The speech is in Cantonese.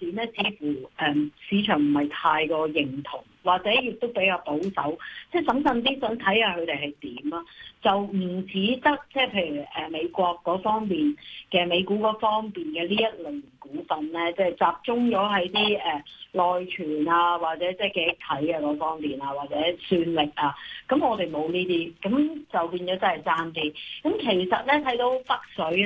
面咧，似乎市場唔係太過認同，或者亦都比較保守，即係審慎啲想睇下佢哋係點啊，就唔似得即係譬如美國嗰方面嘅美股嗰方面嘅呢一類股份咧，即係集中咗喺啲內存啊，或者即係記憶體嘅嗰方面啊，或者算力啊，咁我哋冇呢啲，咁就變咗真係爭啲。咁其實咧睇到北水